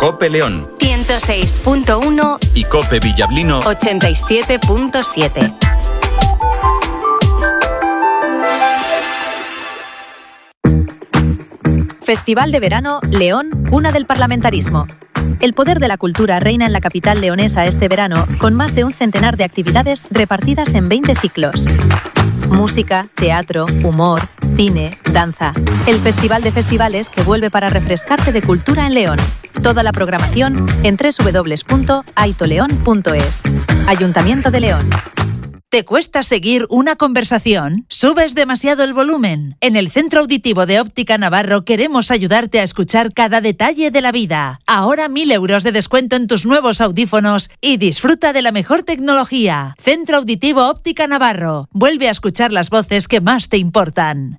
Cope León 106.1 y Cope Villablino 87.7. Festival de Verano León, cuna del parlamentarismo. El poder de la cultura reina en la capital leonesa este verano, con más de un centenar de actividades repartidas en 20 ciclos. Música, teatro, humor, cine, danza. El Festival de Festivales que vuelve para refrescarte de cultura en León. Toda la programación en www.aitoleon.es. Ayuntamiento de León. ¿Te cuesta seguir una conversación? ¿Subes demasiado el volumen? En el Centro Auditivo de Óptica Navarro queremos ayudarte a escuchar cada detalle de la vida. Ahora 1.000 euros de descuento en tus nuevos audífonos y disfruta de la mejor tecnología. Centro Auditivo Óptica Navarro. Vuelve a escuchar las voces que más te importan.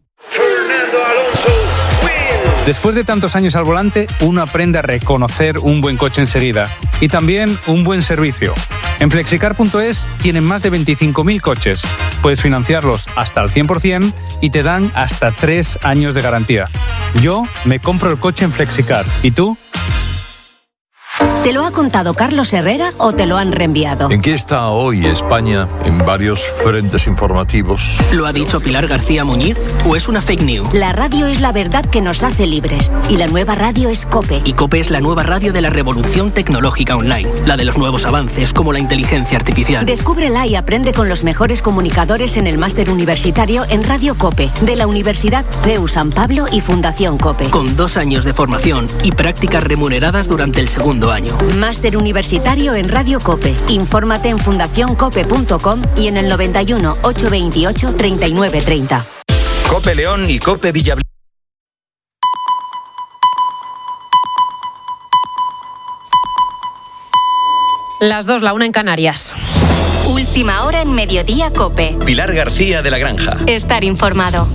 Después de tantos años al volante, uno aprende a reconocer un buen coche enseguida y también un buen servicio. En Flexicar.es tienen más de 25.000 coches. Puedes financiarlos hasta el 100% y te dan hasta 3 años de garantía. Yo me compro el coche en Flexicar. ¿Y tú? ¿Te lo ha contado Carlos Herrera o te lo han reenviado? ¿En qué está hoy España en varios frentes informativos? ¿Lo ha dicho Pilar García Muñiz o es una fake news? La radio es la verdad que nos hace libres y la nueva radio es COPE. Y COPE es la nueva radio de la revolución tecnológica online, la de los nuevos avances como la inteligencia artificial. Descúbrela y aprende con los mejores comunicadores en el máster universitario en Radio COPE de la Universidad CEU San Pablo y Fundación COPE. Con 2 años de formación y prácticas remuneradas durante el segundo año. Máster universitario en Radio COPE. Infórmate en fundacioncope.com y en el 91 828 3930. Cope León y Cope Villablino. Las 2, la 1 en Canarias. Última hora en Mediodía Cope. Pilar García de la Granja. Estar informado.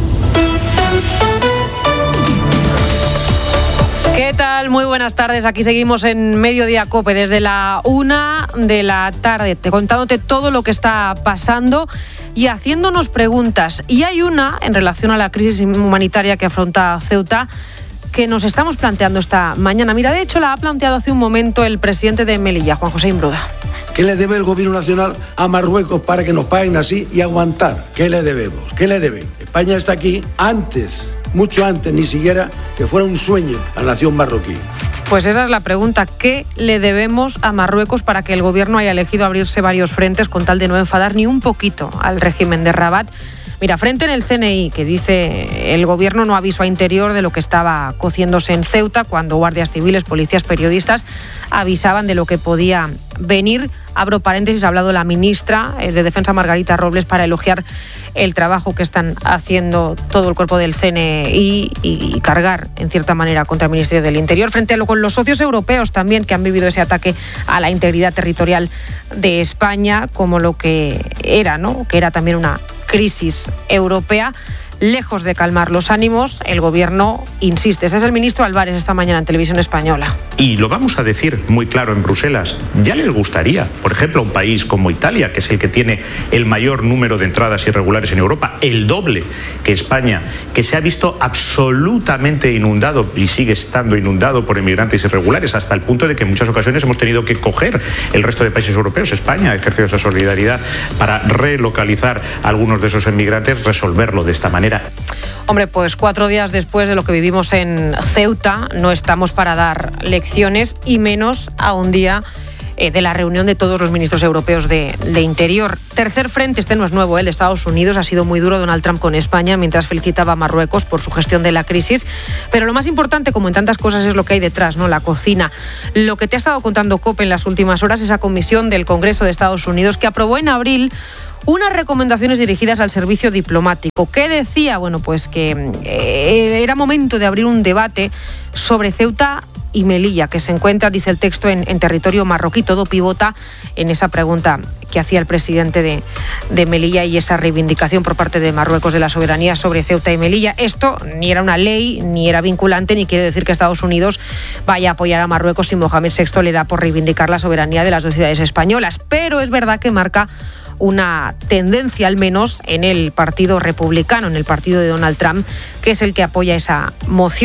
¿Qué tal? Muy buenas tardes. Aquí seguimos en Mediodía Cope desde la 1 de la tarde, contándote todo lo que está pasando y haciéndonos preguntas. Y hay una en relación a la crisis humanitaria que afronta Ceuta que nos estamos planteando esta mañana. Mira, de hecho la ha planteado hace un momento el presidente de Melilla, Juan José Imbruda. ¿Qué le debe el gobierno nacional a Marruecos para que nos paguen así y aguantar? ¿Qué le debemos? ¿Qué le deben? España está aquí antes, mucho antes, ni siquiera que fuera un sueño la nación marroquí. Pues esa es la pregunta. ¿Qué le debemos a Marruecos para que el gobierno haya elegido abrirse varios frentes con tal de no enfadar ni un poquito al régimen de Rabat? Mira, frente en el CNI, que dice el gobierno no avisó a Interior de lo que estaba cociéndose en Ceuta cuando guardias civiles, policías, periodistas avisaban de lo que podía venir. Abro paréntesis, ha hablado la ministra de Defensa, Margarita Robles, para elogiar el trabajo que están haciendo todo el cuerpo del CNI y cargar, en cierta manera, contra el Ministerio del Interior, frente a con los socios europeos también que han vivido ese ataque a la integridad territorial de España como lo que era, ¿no? Que era también una crisis europea. Lejos de calmar los ánimos, el gobierno insiste. Ese es el ministro Álvarez esta mañana en Televisión Española. Y lo vamos a decir muy claro en Bruselas. Ya les gustaría, por ejemplo, a un país como Italia, que es el que tiene el mayor número de entradas irregulares en Europa, el doble que España, que se ha visto absolutamente inundado y sigue estando inundado por inmigrantes irregulares, hasta el punto de que en muchas ocasiones hemos tenido que coger el resto de países europeos. España ha ejercido esa solidaridad para relocalizar a algunos de esos inmigrantes, resolverlo de esta manera. Hombre, pues 4 días después de lo que vivimos en Ceuta, no estamos para dar lecciones y menos a un día de la reunión de todos los ministros europeos de Interior. Tercer frente, este no es nuevo, el de Estados Unidos. Ha sido muy duro Donald Trump con España mientras felicitaba a Marruecos por su gestión de la crisis. Pero lo más importante, como en tantas cosas, es lo que hay detrás, ¿no? La cocina. Lo que te ha estado contando COPE en las últimas horas, esa comisión del Congreso de Estados Unidos que aprobó en abril unas recomendaciones dirigidas al servicio diplomático. ¿Qué decía? Bueno, pues que era momento de abrir un debate sobre Ceuta y Melilla, que se encuentra, dice el texto, en territorio marroquí. Todo pivota en esa pregunta que hacía el presidente de Melilla y esa reivindicación por parte de Marruecos de la soberanía sobre Ceuta y Melilla. Esto ni era una ley, ni era vinculante, ni quiere decir que Estados Unidos vaya a apoyar a Marruecos si Mohamed VI le da por reivindicar la soberanía de las dos ciudades españolas. Pero es verdad que marca una tendencia, al menos en el Partido Republicano, en el partido de Donald Trump, que es el que apoya esa moción.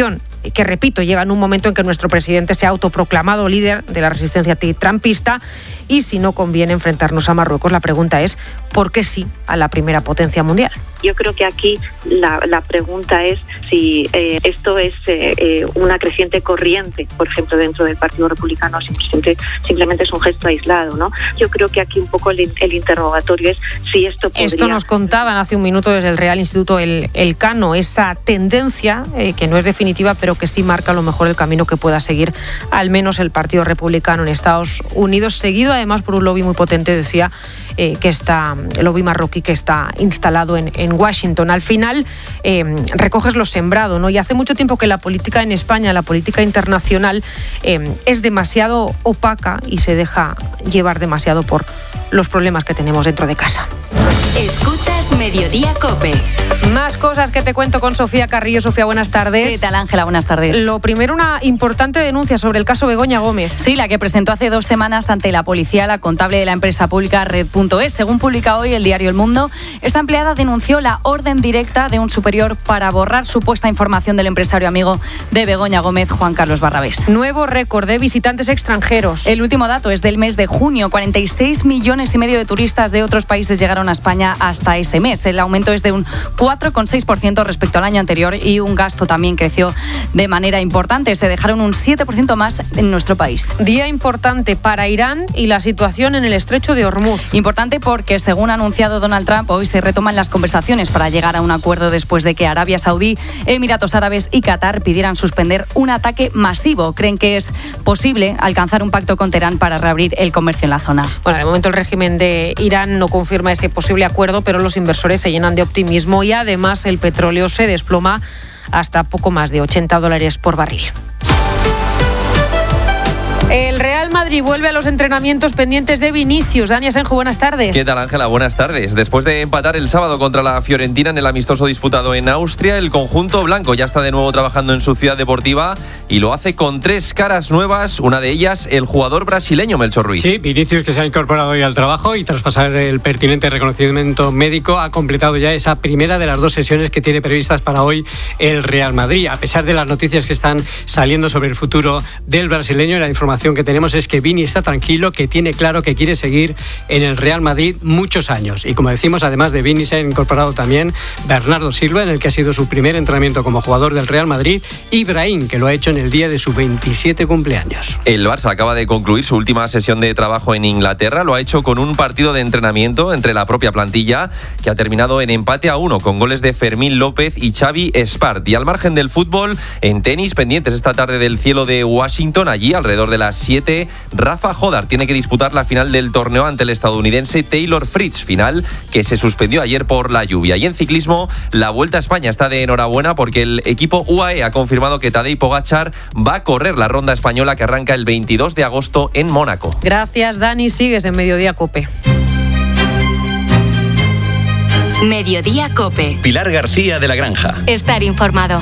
que, repito, llega en un momento en que nuestro presidente se ha autoproclamado líder de la resistencia trumpista, y si no conviene enfrentarnos a Marruecos, la pregunta es ¿por qué sí a la primera potencia mundial? Yo creo que aquí la pregunta es si esto es una creciente corriente, por ejemplo, dentro del Partido Republicano, simplemente es un gesto aislado, ¿no? Yo creo que aquí un poco el interrogatorio es si esto podría... Esto nos contaban hace un minuto desde el Real Instituto Elcano, esa tendencia que no es definitiva, pero que sí marca a lo mejor el camino que pueda seguir al menos el Partido Republicano en Estados Unidos, seguido además por un lobby muy potente, decía, que está el lobby marroquí que está instalado en Washington. Al final recoges lo sembrado, ¿no? Y hace mucho tiempo que la política en España, la política internacional, es demasiado opaca y se deja llevar demasiado por los problemas que tenemos dentro de casa. Escuchas Mediodía COPE. Más cosas que te cuento con Sofía Carrillo. Sofía, buenas tardes. ¿Qué tal, Ángela? Buenas tardes. Lo primero, una importante denuncia sobre el caso Begoña Gómez. Sí, la que presentó hace 2 semanas ante la policía la contable de la empresa pública Red.es. Según publica hoy el diario El Mundo, esta empleada denunció la orden directa de un superior para borrar supuesta información del empresario amigo de Begoña Gómez, Juan Carlos Barrabés. Nuevo récord de visitantes extranjeros. El último dato es del mes de junio. 46,5 millones de turistas de otros países llegaron a España hasta ese mes. El aumento es de un 4,6% respecto al año anterior, y un gasto también creció de manera importante. Se dejaron un 7% más en nuestro país. Día importante para Irán y la situación en el estrecho de Hormuz. Importante porque, según ha anunciado Donald Trump, hoy se retoman las conversaciones para llegar a un acuerdo después de que Arabia Saudí, Emiratos Árabes y Qatar pidieran suspender un ataque masivo. Creen que es posible alcanzar un pacto con Teherán para reabrir el comercio en la zona. Bueno, de momento el régimen de Irán no confirma ese posible acuerdo, pero los inversores se llenan de optimismo, y además el petróleo se desploma hasta poco más de $80 por barril. El Real Madrid vuelve a los entrenamientos pendientes de Vinicius. Dani Asenjo, buenas tardes. ¿Qué tal, Ángela? Buenas tardes. Después de empatar el sábado contra la Fiorentina en el amistoso disputado en Austria, el conjunto blanco ya está de nuevo trabajando en su ciudad deportiva, y lo hace con 3 caras nuevas, una de ellas el jugador brasileño Melchor Ruiz. Sí, Vinicius, que se ha incorporado hoy al trabajo y tras pasar el pertinente reconocimiento médico ha completado ya esa primera de las 2 sesiones que tiene previstas para hoy el Real Madrid. A pesar de las noticias que están saliendo sobre el futuro del brasileño, la información que tenemos es que Vini está tranquilo, que tiene claro que quiere seguir en el Real Madrid muchos años. Y como decimos, además de Vini, se ha incorporado también Bernardo Silva, en el que ha sido su primer entrenamiento como jugador del Real Madrid, y Brahim, que lo ha hecho en el día de su 27 cumpleaños. El Barça acaba de concluir su última sesión de trabajo en Inglaterra. Lo ha hecho con un partido de entrenamiento entre la propia plantilla, que ha terminado en empate a 1 con goles de Fermín López y Xavi Espart. Y al margen del fútbol, en tenis, pendientes esta tarde del cielo de Washington, allí alrededor de las 7, Rafa Jodar tiene que disputar la final del torneo ante el estadounidense Taylor Fritz, final que se suspendió ayer por la lluvia. Y en ciclismo, la Vuelta a España está de enhorabuena porque el equipo UAE ha confirmado que Tadej Pogačar va a correr la ronda española que arranca el 22 de agosto en Mónaco. Gracias, Dani. Sigues en Mediodía COPE. Mediodía COPE. Pilar García de la Granja. Estar informado.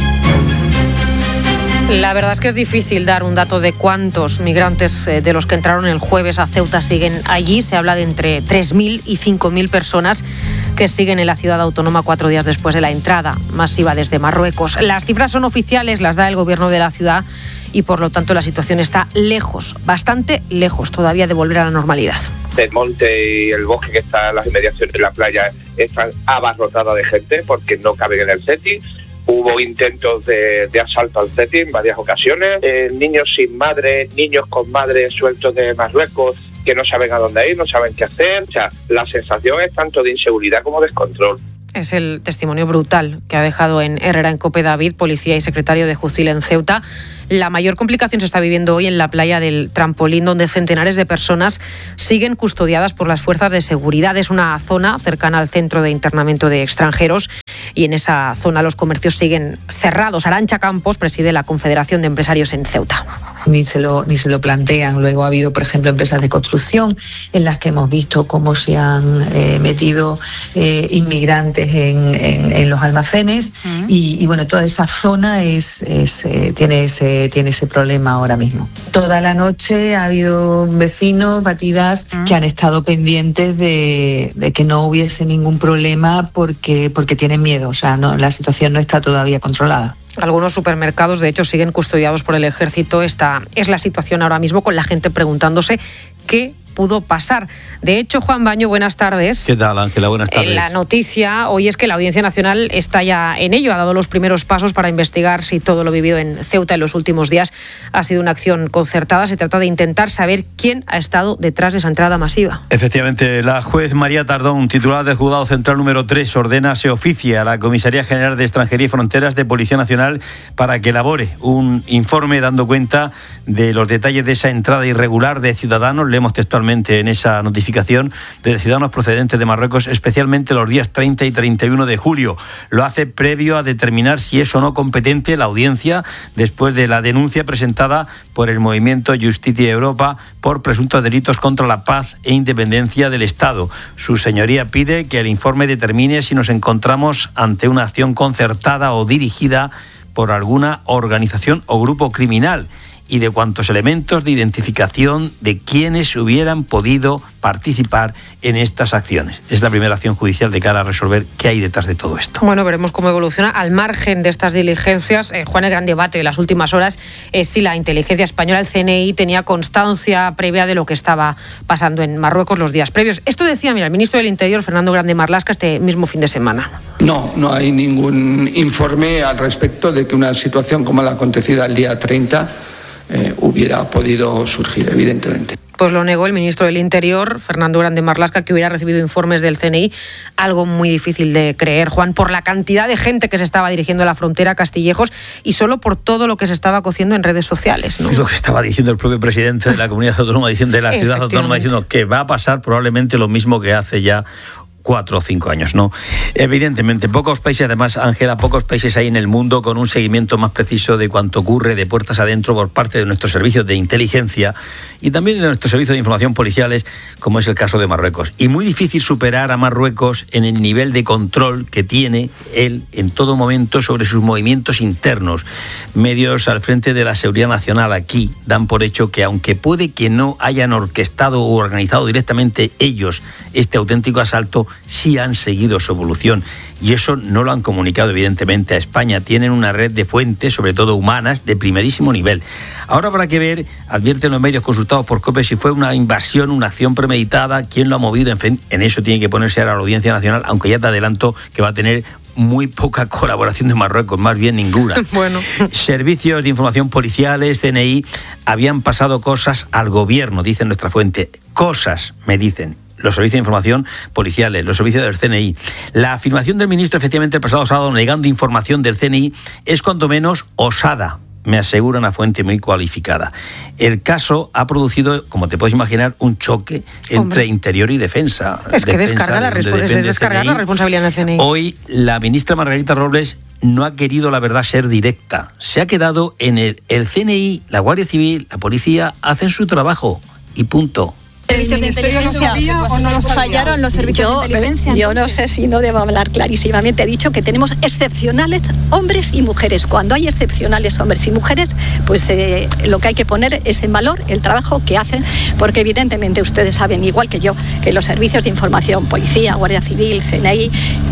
La verdad es que es difícil dar un dato de cuántos migrantes de los que entraron el jueves a Ceuta siguen allí. Se habla de entre 3.000 y 5.000 personas que siguen en la ciudad autónoma 4 días después de la entrada masiva desde Marruecos. Las cifras son oficiales, las da el gobierno de la ciudad, y por lo tanto la situación está lejos, bastante lejos todavía de volver a la normalidad. El monte y el bosque que está en las inmediaciones de la playa están abarrotadas de gente porque no caben en el setting. Hubo intentos de asalto al setting en varias ocasiones. Niños sin madre, niños con madre sueltos de Marruecos que no saben a dónde ir, no saben qué hacer. O sea, la sensación es tanto de inseguridad como descontrol. Es el testimonio brutal que ha dejado en Herrera en COPE David, policía y secretario de Justicia en Ceuta. La mayor complicación se está viviendo hoy en la playa del Trampolín, donde centenares de personas siguen custodiadas por las fuerzas de seguridad. Es una zona cercana al centro de internamiento de extranjeros, y en esa zona los comercios siguen cerrados. Arantxa Campos preside la Confederación de Empresarios en Ceuta. Ni se lo plantean. Luego ha habido, por ejemplo, empresas de construcción en las que hemos visto cómo se han metido inmigrantes en los almacenes, y bueno, toda esa zona tiene ese problema ahora mismo. Toda la noche ha habido vecinos, batidas, que han estado pendientes de que no hubiese ningún problema porque tienen miedo. O sea, no, la situación no está todavía controlada. Algunos supermercados, de hecho, siguen custodiados por el ejército. Esta es la situación ahora mismo, con la gente preguntándose qué pudo pasar. De hecho, Juan Baño, buenas tardes. ¿Qué tal, Ángela? Buenas tardes. La noticia hoy es que la Audiencia Nacional está ya en ello, ha dado los primeros pasos para investigar si todo lo vivido en Ceuta en los últimos días ha sido una acción concertada. Se trata de intentar saber quién ha estado detrás de esa entrada masiva. Efectivamente, la juez María Tardón, titular del Juzgado Central número 3, ordena se oficie a la Comisaría General de Extranjería y Fronteras de Policía Nacional para que elabore un informe dando cuenta de los detalles de esa entrada irregular de ciudadanos, leemos textualmente en esa notificación, de ciudadanos procedentes de Marruecos, especialmente los días 30 y 31 de julio. Lo hace previo a determinar si es o no competente la audiencia después de la denuncia presentada por el movimiento Justicia Europa por presuntos delitos contra la paz e independencia del Estado. Su señoría pide que el informe determine si nos encontramos ante una acción concertada o dirigida por alguna organización o grupo criminal y de cuantos elementos de identificación de quienes hubieran podido participar en estas acciones. Es la primera acción judicial de cara a resolver qué hay detrás de todo esto. Bueno, veremos cómo evoluciona. Al margen de estas diligencias, Juan, el gran debate de las últimas horas es si la inteligencia española, el CNI, tenía constancia previa de lo que estaba pasando en Marruecos los días previos. Esto decía, el ministro del Interior, Fernando Grande Marlaska, este mismo fin de semana. No hay ningún informe al respecto de que una situación como la acontecida el día 30 hubiera podido surgir, evidentemente. Pues lo negó el ministro del Interior, Fernando Grande Marlaska, que hubiera recibido informes del CNI, algo muy difícil de creer, Juan, por la cantidad de gente que se estaba dirigiendo a la frontera, Castillejos, y solo por todo lo que se estaba cociendo en redes sociales, ¿no? Lo que estaba diciendo el propio presidente de la comunidad autónoma, de la ciudad autónoma, diciendo que va a pasar probablemente lo mismo que hace ya 4 o 5 años, ¿no? Evidentemente, pocos países, además, Ángela, pocos países hay en el mundo con un seguimiento más preciso de cuanto ocurre de puertas adentro por parte de nuestros servicios de inteligencia y también de nuestros servicios de información policiales, como es el caso de Marruecos. Y muy difícil superar a Marruecos en el nivel de control que tiene él en todo momento sobre sus movimientos internos. Medios al frente de la seguridad nacional aquí dan por hecho que, aunque puede que no hayan orquestado o organizado directamente ellos este auténtico asalto, sí han seguido su evolución y eso no lo han comunicado evidentemente a España. Tienen una red de fuentes, sobre todo humanas, de primerísimo nivel. Ahora habrá que ver, advierten los medios consultados por COPE, si fue una invasión, una acción premeditada, quién lo ha movido, en fin, en eso tiene que ponerse ahora la Audiencia Nacional, aunque ya te adelanto que va a tener muy poca colaboración de Marruecos, más bien ninguna. Bueno. Servicios de información policiales, CNI, habían pasado cosas al gobierno, dice nuestra fuente. Cosas, me dicen los servicios de información policiales, los servicios del CNI. La afirmación del ministro, efectivamente, el pasado sábado, negando información del CNI, es cuanto menos osada, me asegura una fuente muy cualificada. El caso ha producido, como te puedes imaginar, un choque entre Interior y Defensa. Es que descargar la responsabilidad en el CNI. Hoy, la ministra Margarita Robles no ha querido, la verdad, ser directa. Se ha quedado en el CNI, la Guardia Civil, la policía, hacen su trabajo y punto. ¿El ministerio lo sabía o no lo sabía? ¿Fallaron los servicios de inteligencia? Yo no sé si no debo hablar clarísimamente. He dicho que tenemos excepcionales hombres y mujeres. Cuando hay excepcionales hombres y mujeres, pues lo que hay que poner es en valor el trabajo que hacen, porque evidentemente ustedes saben, igual que yo, que los servicios de información, policía, Guardia Civil, CNI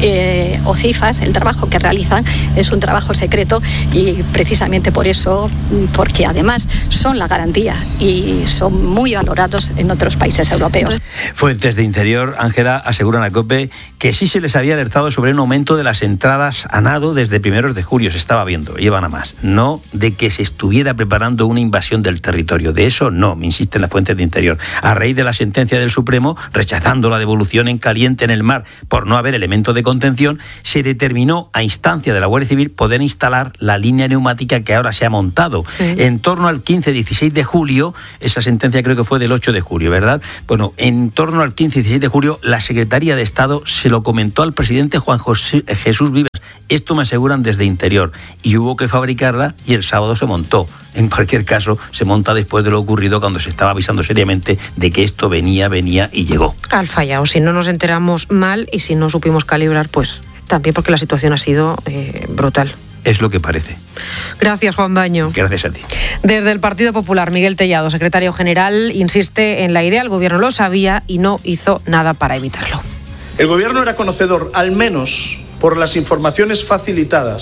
o CIFAS, el trabajo que realizan es un trabajo secreto y precisamente por eso, porque además son la garantía y son muy valorados en otros países europeos. Fuentes de Interior, Ángela, aseguran a COPE que sí se les había alertado sobre un aumento de las entradas a nado desde primeros de julio, se estaba viendo, llevan a más. No de que se estuviera preparando una invasión del territorio, de eso no, me insisten las fuentes de Interior. A raíz de la sentencia del Supremo, rechazando la devolución en caliente en el mar por no haber elementos de contención, se determinó a instancia de la Guardia Civil poder instalar la línea neumática que ahora se ha montado. Sí. En torno al 15-16 de julio, esa sentencia creo que fue del 8 de julio, ¿verdad? Bueno, en torno al 15 y 16 de julio, la Secretaría de Estado se lo comentó al presidente Juan Jesús Vivas. Esto me aseguran desde Interior. Y hubo que fabricarla y el sábado se montó. En cualquier caso, se monta después de lo ocurrido, cuando se estaba avisando seriamente de que esto venía y llegó. Al fallado. Si no nos enteramos mal y si no supimos calibrar, pues también porque la situación ha sido brutal. Es lo que parece. Gracias, Juan Baño. Gracias a ti. Desde el Partido Popular, Miguel Tellado, secretario general, insiste en la idea. El gobierno lo sabía y no hizo nada para evitarlo. El gobierno era conocedor, al menos por las informaciones facilitadas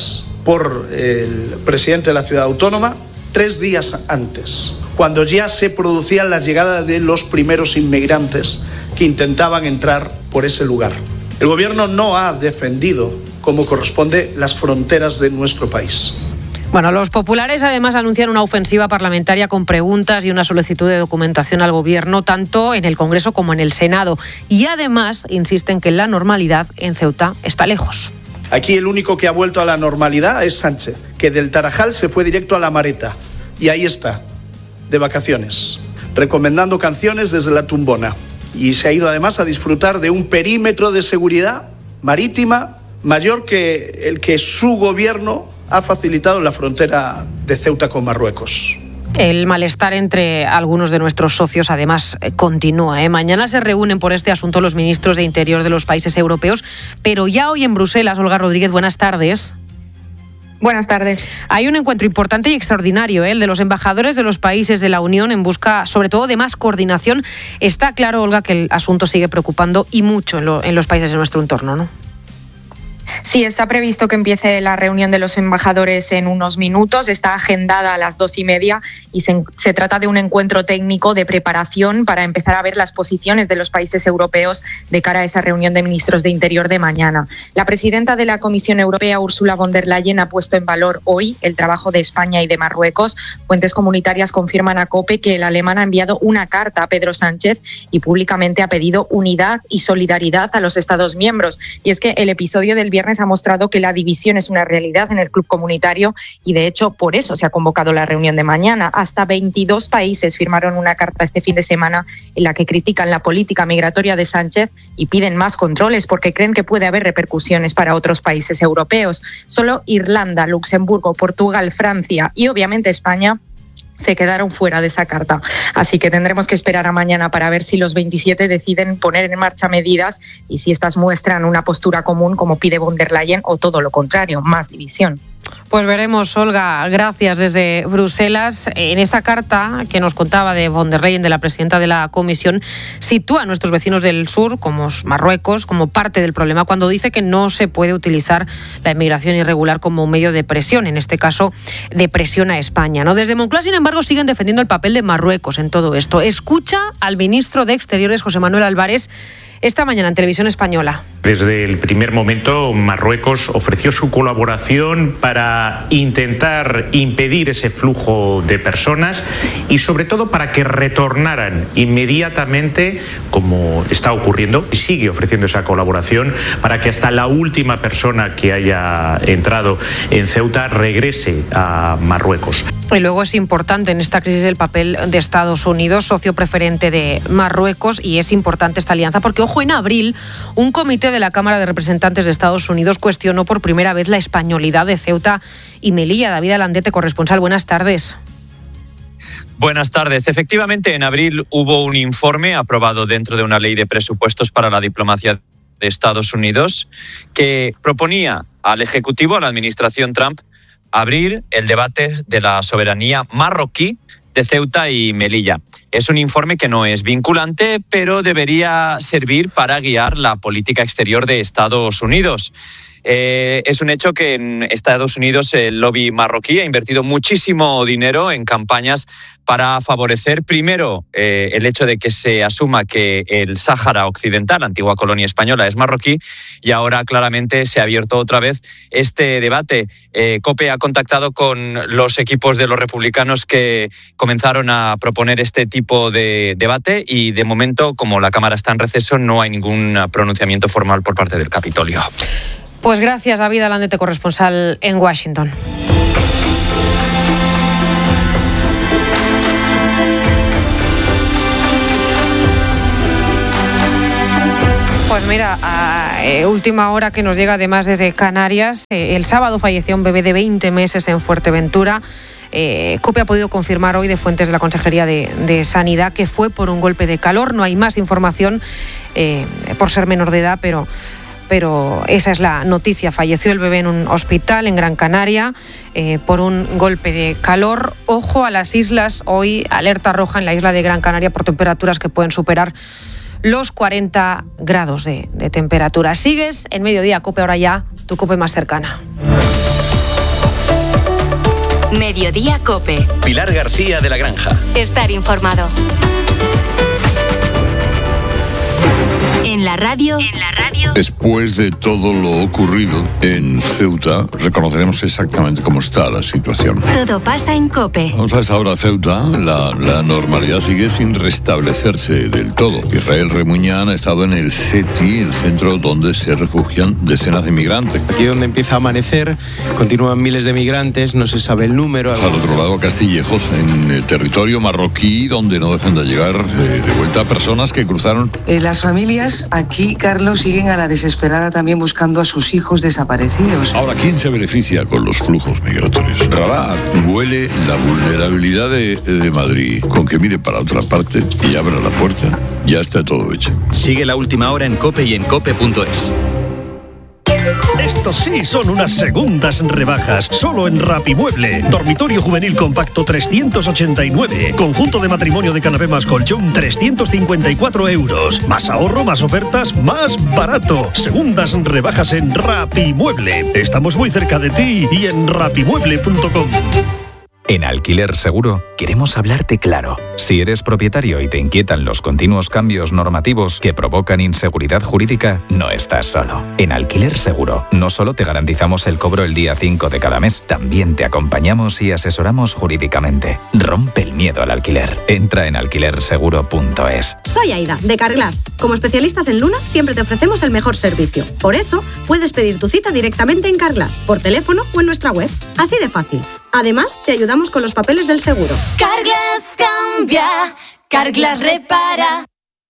por el presidente de la ciudad autónoma 3 días antes, cuando ya se producía la llegada de los primeros inmigrantes que intentaban entrar por ese lugar. El gobierno no ha defendido como corresponde las fronteras de nuestro país. Bueno, los populares además anuncian una ofensiva parlamentaria con preguntas y una solicitud de documentación al gobierno, tanto en el Congreso como en el Senado. Y además insisten que la normalidad en Ceuta está lejos. Aquí el único que ha vuelto a la normalidad es Sánchez, que del Tarajal se fue directo a La Mareta. Y ahí está, de vacaciones, recomendando canciones desde la tumbona. Y se ha ido además a disfrutar de un perímetro de seguridad marítima mayor que el que su gobierno ha facilitado en la frontera de Ceuta con Marruecos. El malestar entre algunos de nuestros socios además continúa. Mañana se reúnen por este asunto los ministros de Interior de los países europeos, pero ya hoy en Bruselas, Olga Rodríguez, buenas tardes. Buenas tardes. Hay un encuentro importante y extraordinario, el de los embajadores de los países de la Unión en busca, sobre todo, de más coordinación. Está claro, Olga, que el asunto sigue preocupando y mucho en los países de nuestro entorno, ¿no? Sí, está previsto que empiece la reunión de los embajadores en unos minutos. Está agendada a las 2:30 y se trata de un encuentro técnico de preparación para empezar a ver las posiciones de los países europeos de cara a esa reunión de ministros de Interior de mañana. La presidenta de la Comisión Europea, Ursula von der Leyen, ha puesto en valor hoy el trabajo de España y de Marruecos. Fuentes comunitarias confirman a COPE que el alemán ha enviado una carta a Pedro Sánchez y públicamente ha pedido unidad y solidaridad a los Estados miembros. Y es que el episodio del viernes ha mostrado que la división es una realidad en el club comunitario y, de hecho, por eso se ha convocado la reunión de mañana. Hasta 22 países firmaron una carta este fin de semana en la que critican la política migratoria de Sánchez y piden más controles porque creen que puede haber repercusiones para otros países europeos. Solo Irlanda, Luxemburgo, Portugal, Francia y, obviamente, España se quedaron fuera de esa carta. Así que tendremos que esperar a mañana para ver si los 27 deciden poner en marcha medidas y si estas muestran una postura común como pide von der Leyen o todo lo contrario, más división. Pues veremos, Olga, gracias desde Bruselas. En esa carta que nos contaba de von der Leyen, de la presidenta de la Comisión, sitúa a nuestros vecinos del sur, como Marruecos, como parte del problema, cuando dice que no se puede utilizar la inmigración irregular como un medio de presión, en este caso de presión a España, ¿no? Desde Moncloa, sin embargo, siguen defendiendo el papel de Marruecos en todo esto. Escucha al ministro de Exteriores, José Manuel Álvarez, esta mañana en Televisión Española. Desde el primer momento, Marruecos ofreció su colaboración para intentar impedir ese flujo de personas y, sobre todo, para que retornaran inmediatamente, como está ocurriendo, y sigue ofreciendo esa colaboración para que hasta la última persona que haya entrado en Ceuta regrese a Marruecos. Y luego es importante en esta crisis el papel de Estados Unidos, socio preferente de Marruecos, y es importante esta alianza porque, ojo, en abril un comité de la Cámara de Representantes de Estados Unidos cuestionó por primera vez la españolidad de Ceuta y Melilla. David Alandete, corresponsal, buenas tardes. Buenas tardes. Efectivamente, en abril hubo un informe aprobado dentro de una ley de presupuestos para la diplomacia de Estados Unidos que proponía al Ejecutivo, a la administración Trump, abrir el debate de la soberanía marroquí de Ceuta y Melilla. Es un informe que no es vinculante, pero debería servir para guiar la política exterior de Estados Unidos. Es un hecho que en Estados Unidos el lobby marroquí ha invertido muchísimo dinero en campañas para favorecer, primero, el hecho de que se asuma que el Sáhara Occidental, la antigua colonia española, es marroquí, y ahora claramente se ha abierto otra vez este debate. COPE ha contactado con los equipos de los republicanos que comenzaron a proponer este tipo de debate y, de momento, como la Cámara está en receso, no hay ningún pronunciamiento formal por parte del Capitolio. Pues gracias, David Alandete, corresponsal en Washington. Pues mira, a última hora que nos llega además desde Canarias, el sábado falleció un bebé de 20 meses en Fuerteventura. COPE ha podido confirmar hoy de fuentes de la Consejería de Sanidad que fue por un golpe de calor. No hay más información por ser menor de edad, pero esa es la noticia. Falleció el bebé en un hospital en Gran Canaria por un golpe de calor. Ojo a las islas, hoy alerta roja en la isla de Gran Canaria por temperaturas que pueden superar los 40 grados de temperatura. Sigues en Mediodía COPE, ahora ya tu COPE más cercana. Mediodía COPE. Pilar García de la Granja. Estar informado. En la radio. Después de todo lo ocurrido en Ceuta, reconoceremos exactamente cómo está la situación. Todo pasa en COPE. Vamos a esta hora, Ceuta. La normalidad sigue sin restablecerse del todo. Israel Remuñán ha estado en el CETI, el centro donde se refugian decenas de migrantes. Aquí donde empieza a amanecer, continúan miles de migrantes, no se sabe el número. Al otro lado, Castillejos, en territorio marroquí, donde no dejan de llegar de vuelta personas que cruzaron. Las familias aquí, Carlos, siguen a la desesperada también buscando a sus hijos desaparecidos. Ahora, ¿quién se beneficia con los flujos migratorios? Rabat huele la vulnerabilidad de Madrid. Con que mire para otra parte y abra la puerta, ya está todo hecho. Sigue La Última Hora en COPE y en COPE.es. Estos sí son unas segundas rebajas, solo en Rapimueble. Dormitorio juvenil compacto 389. Conjunto de matrimonio de canapé más colchón 354 euros. Más ahorro, más ofertas, más barato. Segundas rebajas en Rapimueble. Estamos muy cerca de ti y en rapimueble.com. En Alquiler Seguro queremos hablarte claro. Si eres propietario y te inquietan los continuos cambios normativos que provocan inseguridad jurídica, no estás solo. En Alquiler Seguro no solo te garantizamos el cobro el día 5 de cada mes, también te acompañamos y asesoramos jurídicamente. Rompe el miedo al alquiler. Entra en alquilerseguro.es. Soy Aida, de Carglass. Como especialistas en lunas siempre te ofrecemos el mejor servicio. Por eso, puedes pedir tu cita directamente en Carglass, por teléfono o en nuestra web. Así de fácil. Además, te ayudamos con los papeles del seguro. Carglass cambia, Carglass repara.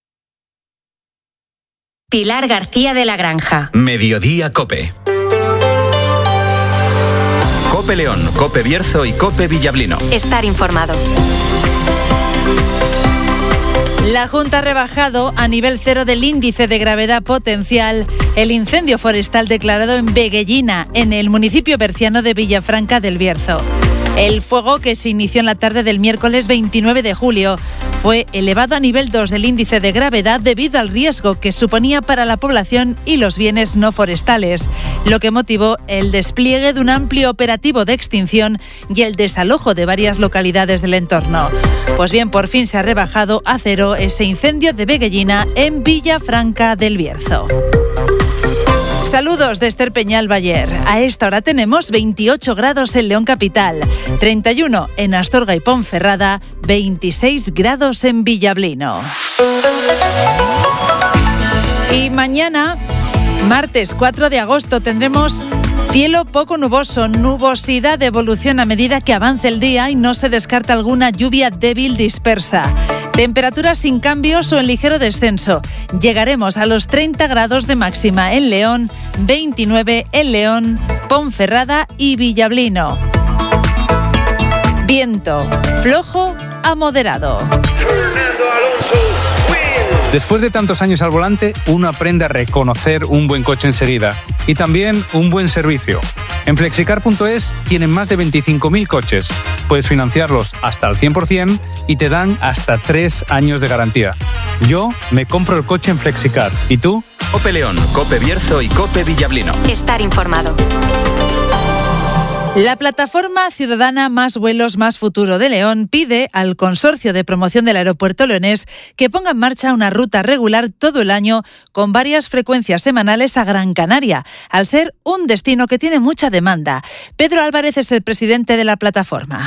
Pilar García de la Granja. Mediodía COPE. COPE León, COPE Bierzo y COPE Villablino. Estar informado. La Junta ha rebajado a nivel 0 del índice de gravedad potencial el incendio forestal declarado en Veguellina, en el municipio berciano de Villafranca del Bierzo. El fuego, que se inició en la tarde del miércoles 29 de julio, fue elevado a nivel 2 del índice de gravedad debido al riesgo que suponía para la población y los bienes no forestales, lo que motivó el despliegue de un amplio operativo de extinción y el desalojo de varias localidades del entorno. Pues bien, por fin se ha rebajado a 0 ese incendio de Veguellina en Villafranca del Bierzo. Saludos de Esther Peñal Bayer. A esta hora tenemos 28 grados en León Capital, 31 en Astorga y Ponferrada, 26 grados en Villablino. Y mañana, martes 4 de agosto, tendremos cielo poco nuboso, nubosidad de evolución a medida que avance el día y no se descarta alguna lluvia débil dispersa. Temperaturas sin cambios o en ligero descenso. Llegaremos a los 30 grados de máxima en León, 29 en León, Ponferrada y Villablino. Viento flojo a moderado. Después de tantos años al volante, uno aprende a reconocer un buen coche enseguida y también un buen servicio. En Flexicar.es tienen más de 25.000 coches. Puedes financiarlos hasta al 100% y te dan hasta 3 años de garantía. Yo me compro el coche en Flexicar. ¿Y tú? COPE León, COPE Bierzo y COPE Villablino. Estar informado. La plataforma ciudadana Más Vuelos, Más Futuro de León pide al Consorcio de Promoción del Aeropuerto Leonés que ponga en marcha una ruta regular todo el año con varias frecuencias semanales a Gran Canaria, al ser un destino que tiene mucha demanda. Pedro Álvarez es el presidente de la plataforma.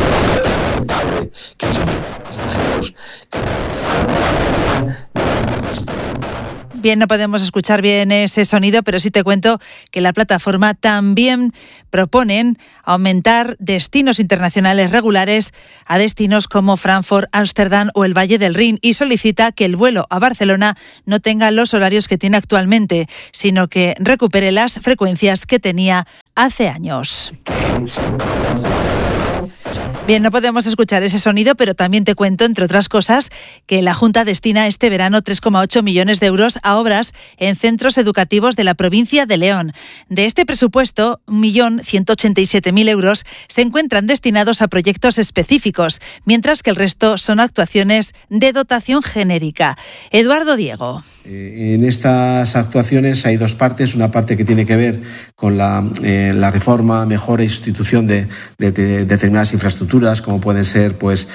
Bien, no podemos escuchar bien ese sonido, pero sí te cuento que la plataforma también proponen aumentar destinos internacionales regulares a destinos como Frankfurt, Ámsterdam o el Valle del Rin y solicita que el vuelo a Barcelona no tenga los horarios que tiene actualmente, sino que recupere las frecuencias que tenía hace años. Bien, no podemos escuchar ese sonido, pero también te cuento, entre otras cosas, que la Junta destina este verano 3,8 millones de euros a obras en centros educativos de la provincia de León. De este presupuesto, 1.187.000 euros se encuentran destinados a proyectos específicos, mientras que el resto son actuaciones de dotación genérica. Eduardo Diego. En estas actuaciones hay dos partes, una parte que tiene que ver con la reforma, mejora e institución de determinadas infraestructuras, como pueden ser pues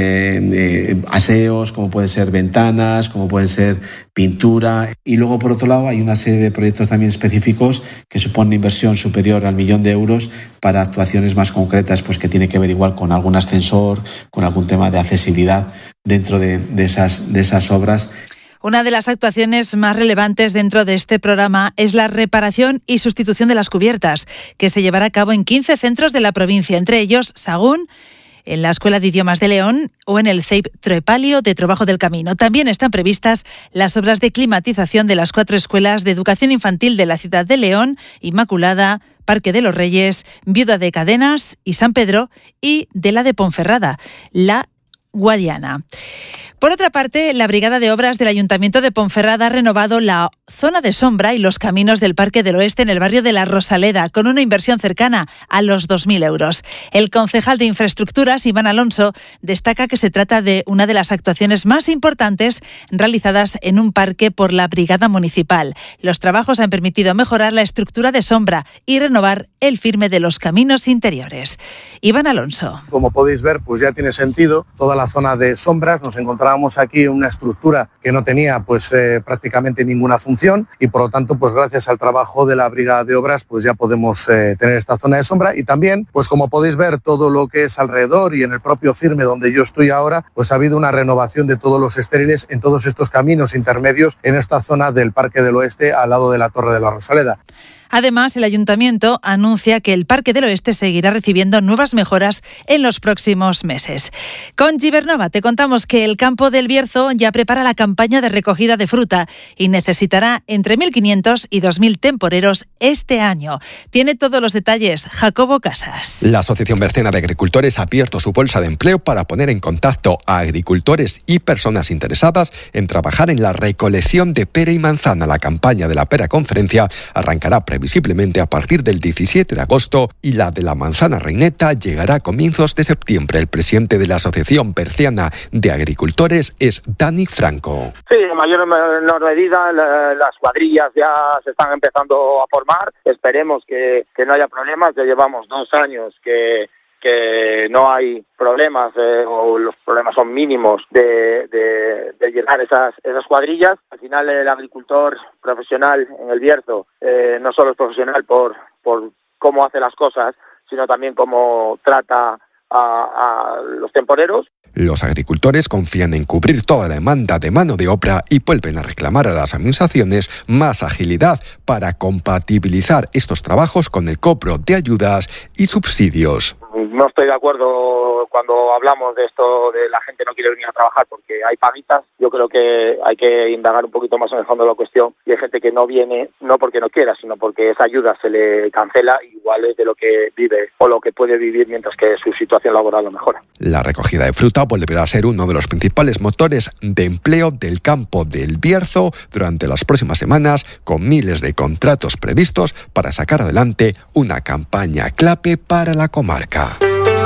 aseos, como pueden ser ventanas, como pueden ser pintura, y luego por otro lado hay una serie de proyectos también específicos que suponen inversión superior al 1 millón de euros para actuaciones más concretas, pues que tiene que ver igual con algún ascensor, con algún tema de accesibilidad dentro de esas obras. Una de las actuaciones más relevantes dentro de este programa es la reparación y sustitución de las cubiertas, que se llevará a cabo en 15 centros de la provincia, entre ellos Sagún, en la Escuela de Idiomas de León o en el CEIP Troepalio de Trabajo del Camino. También están previstas las obras de climatización de las 4 escuelas de educación infantil de la ciudad de León, Inmaculada, Parque de los Reyes, Viuda de Cadenas y San Pedro, y de la de Ponferrada, la Guadiana. Por otra parte, la Brigada de Obras del Ayuntamiento de Ponferrada ha renovado la zona de sombra y los caminos del Parque del Oeste en el barrio de La Rosaleda, con una inversión cercana a los 2.000 euros. El concejal de Infraestructuras, Iván Alonso, destaca que se trata de una de las actuaciones más importantes realizadas en un parque por la Brigada Municipal. Los trabajos han permitido mejorar la estructura de sombra y renovar el firme de los caminos interiores. Iván Alonso. Como podéis ver, pues ya tiene sentido toda la zona de sombras. Nos encontramos aquí una estructura que no tenía prácticamente ninguna función, y por lo tanto pues gracias al trabajo de la Brigada de Obras pues ya podemos tener esta zona de sombra. Y también pues como podéis ver, todo lo que es alrededor y en el propio firme donde yo estoy ahora, pues ha habido una renovación de todos los estériles en todos estos caminos intermedios en esta zona del Parque del Oeste al lado de la Torre de la Rosaleda. Además, el Ayuntamiento anuncia que el Parque del Oeste seguirá recibiendo nuevas mejoras en los próximos meses. Con Gibernova te contamos que el Campo del Bierzo ya prepara la campaña de recogida de fruta y necesitará entre 1.500 y 2.000 temporeros este año. Tiene todos los detalles Jacobo Casas. La Asociación Berciana de Agricultores ha abierto su bolsa de empleo para poner en contacto a agricultores y personas interesadas en trabajar en la recolección de pera y manzana. La campaña de la pera conferencia arrancará previsiblemente a partir del 17 de agosto y la de la manzana reineta llegará a comienzos de septiembre. El presidente de la Asociación Berciana de Agricultores es Dani Franco. Sí, en mayor o menor medida las cuadrillas ya se están empezando a formar. Esperemos que no haya problemas. Ya llevamos 2 años que no hay problemas o los problemas son mínimos de llenar esas cuadrillas. Al final el agricultor profesional en el Bierzo no solo es profesional por cómo hace las cosas, sino también cómo trata a los temporeros. Los agricultores confían en cubrir toda la demanda de mano de obra y vuelven a reclamar a las administraciones más agilidad para compatibilizar estos trabajos con el cobro de ayudas y subsidios. No estoy de acuerdo cuando hablamos de esto de la gente no quiere venir a trabajar porque hay paguitas. Yo creo que hay que indagar un poquito más en el fondo de la cuestión, y hay gente que no viene no porque no quiera, sino porque esa ayuda se le cancela, igual es de lo que vive o lo que puede vivir mientras que su situación laboral lo mejora. La recogida de fruta volverá a ser uno de los principales motores de empleo del Campo del Bierzo durante las próximas semanas, con miles de contratos previstos para sacar adelante una campaña clave para la comarca.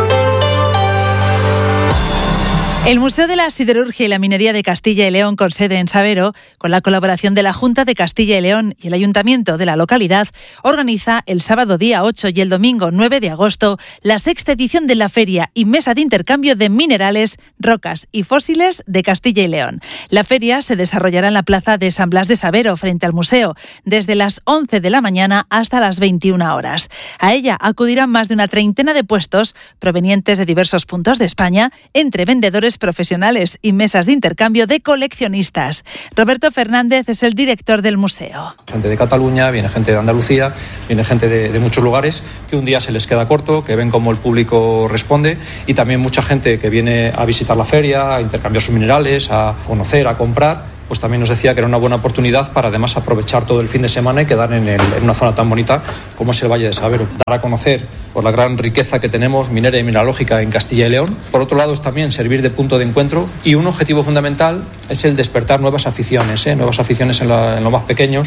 El Museo de la Siderurgia y la Minería de Castilla y León, con sede en Sabero, con la colaboración de la Junta de Castilla y León y el Ayuntamiento de la localidad, organiza el sábado día 8 y el domingo 9 de agosto la 6ª edición de la Feria y Mesa de Intercambio de Minerales, Rocas y Fósiles de Castilla y León. La feria se desarrollará en la plaza de San Blas de Sabero, frente al museo, desde las 11 de la mañana hasta las 21 horas. A ella acudirán más de una treintena de puestos provenientes de diversos puntos de España, entre vendedores profesionales y mesas de intercambio de coleccionistas. Roberto Fernández es el director del museo. Gente de Cataluña, viene gente de Andalucía, viene gente de muchos lugares que un día se les queda corto, que ven cómo el público responde, y también mucha gente que viene a visitar la feria, a intercambiar sus minerales, a conocer, a comprar. Pues también nos decía que era una buena oportunidad para además aprovechar todo el fin de semana y quedar en una zona tan bonita como es el Valle de Sabero. Dar a conocer por la gran riqueza que tenemos minera y mineralógica en Castilla y León. Por otro lado, es también servir de punto de encuentro, y un objetivo fundamental es el despertar nuevas aficiones en los más pequeños.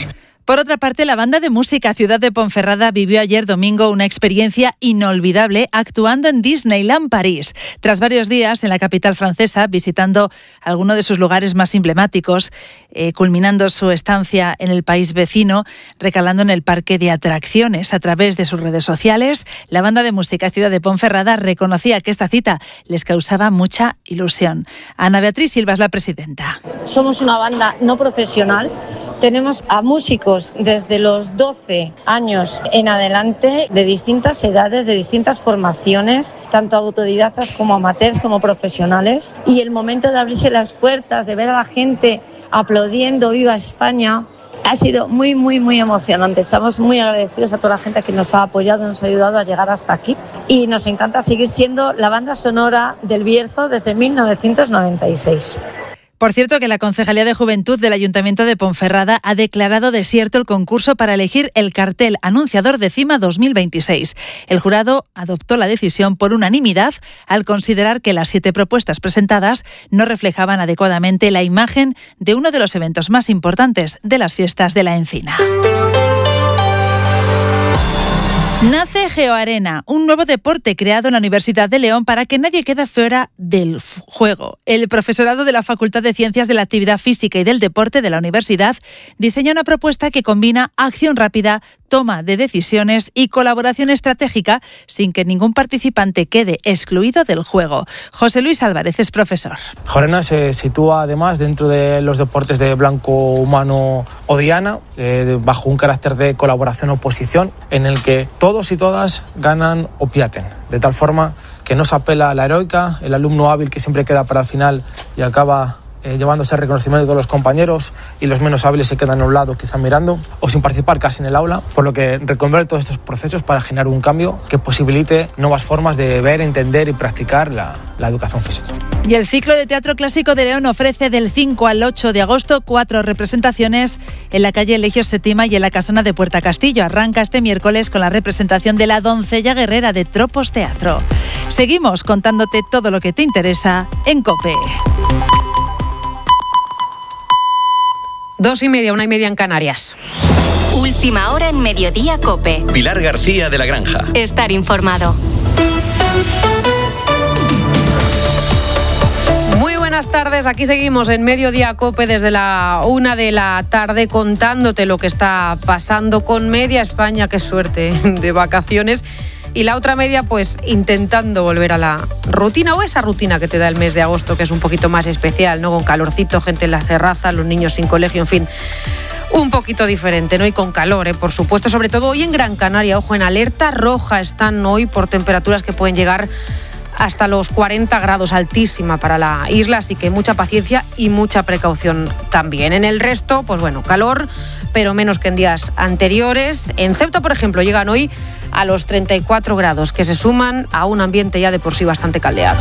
Por otra parte, la banda de música Ciudad de Ponferrada vivió ayer domingo una experiencia inolvidable actuando en Disneyland París. Tras varios días en la capital francesa, visitando algunos de sus lugares más emblemáticos, culminando su estancia en el país vecino, recalando en el parque de atracciones. A través de sus redes sociales, la banda de música Ciudad de Ponferrada reconocía que esta cita les causaba mucha ilusión. Ana Beatriz Silva es la presidenta. Somos una banda no profesional. Tenemos a músicos desde los 12 años en adelante, de distintas edades, de distintas formaciones, tanto autodidactas como amateurs, como profesionales. Y el momento de abrirse las puertas, de ver a la gente aplaudiendo ¡Viva España!, ha sido muy, muy, muy emocionante. Estamos muy agradecidos a toda la gente que nos ha apoyado, nos ha ayudado a llegar hasta aquí. Y nos encanta seguir siendo la banda sonora del Bierzo desde 1996. Por cierto, que la Concejalía de Juventud del Ayuntamiento de Ponferrada ha declarado desierto el concurso para elegir el cartel anunciador de CIMA 2026. El jurado adoptó la decisión por unanimidad al considerar que las 7 propuestas presentadas no reflejaban adecuadamente la imagen de uno de los eventos más importantes de las fiestas de la Encina. Nace GeoArena, un nuevo deporte creado en la Universidad de León para que nadie quede fuera del juego. El profesorado de la Facultad de Ciencias de la Actividad Física y del Deporte de la universidad diseña una propuesta que combina acción rápida, toma de decisiones y colaboración estratégica sin que ningún participante quede excluido del juego. José Luis Álvarez es profesor. GeoArena se sitúa además dentro de los deportes de blanco, humano o diana, bajo un carácter de colaboración-oposición en el que todos y todas ganan o pierden, de tal forma que no se apela a la heroica, el alumno hábil que siempre queda para el final y acaba llevándose el reconocimiento de todos los compañeros, y los menos hábiles se quedan a un lado quizá mirando o sin participar casi en el aula, por lo que reconvertir todos estos procesos para generar un cambio que posibilite nuevas formas de ver, entender y practicar la educación física. Y el ciclo de Teatro Clásico de León ofrece del 5 al 8 de agosto 4 representaciones en la calle Elegio Sétima y en la Casona de Puerta Castillo. Arranca este miércoles con la representación de La Doncella Guerrera de Tropos Teatro. Seguimos contándote todo lo que te interesa en COPE. 2:30, 1:30 en Canarias. Última hora en Mediodía COPE. Pilar García de la Granja. Estar informado. Muy buenas tardes, aquí seguimos en Mediodía COPE desde la 1 de la tarde contándote lo que está pasando con media España, qué suerte, de vacaciones. Y la otra media, pues intentando volver a la rutina, o esa rutina que te da el mes de agosto, que es un poquito más especial, ¿no? Con calorcito, gente en las terrazas, los niños sin colegio, en fin, un poquito diferente, ¿no? Y con calor, por supuesto, sobre todo hoy en Gran Canaria. Ojo, en alerta roja están hoy por temperaturas que pueden llegar hasta los 40 grados, altísima para la isla, así que mucha paciencia y mucha precaución también. En el resto, pues bueno, calor, pero menos que en días anteriores. En Ceuta, por ejemplo, llegan hoy a los 34 grados, que se suman a un ambiente ya de por sí bastante caldeado.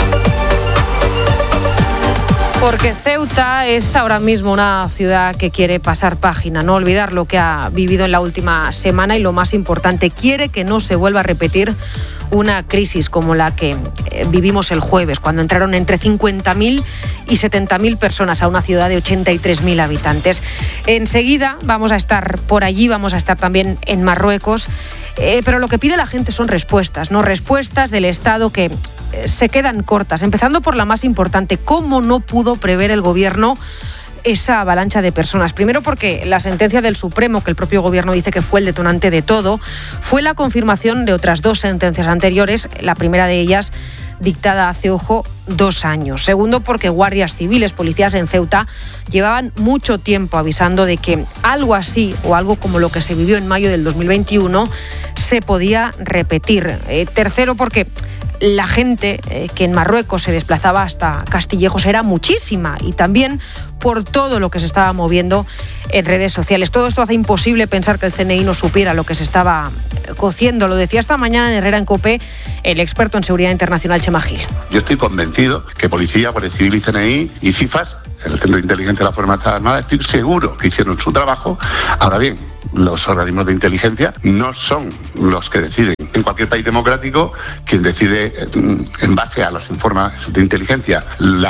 Porque Ceuta es ahora mismo una ciudad que quiere pasar página, no olvidar lo que ha vivido en la última semana y, lo más importante, quiere que no se vuelva a repetir una crisis como la que vivimos el jueves, cuando entraron entre 50.000 y 70.000 personas a una ciudad de 83.000 habitantes. Enseguida vamos a estar por allí, vamos a estar también en Marruecos, pero lo que pide la gente son respuestas, ¿no? Respuestas del Estado que se quedan cortas, empezando por la más importante: ¿cómo no pudo prever el gobierno esa avalancha de personas? Primero, porque la sentencia del Supremo, que el propio gobierno dice que fue el detonante de todo, fue la confirmación de otras 2 sentencias anteriores, la primera de ellas dictada hace, ojo, 2 años. Segundo, porque guardias civiles, policías en Ceuta, llevaban mucho tiempo avisando de que algo así, o algo como lo que se vivió en mayo del 2021, se podía repetir. Tercero, porque la gente que en Marruecos se desplazaba hasta Castillejos era muchísima, y también por todo lo que se estaba moviendo en redes sociales. Todo esto hace imposible pensar que el CNI no supiera lo que se estaba cociendo. Lo decía esta mañana en Herrera en COPE el experto en seguridad internacional, Chema Gil. Yo estoy convencido que Policía, Guardia Civil y CNI y CIFAS, el Centro de Inteligencia de las Fuerzas Armadas, estoy seguro que hicieron su trabajo. Ahora bien, los organismos de inteligencia no son los que deciden. En cualquier país democrático, quien decide en base a los informes de inteligencia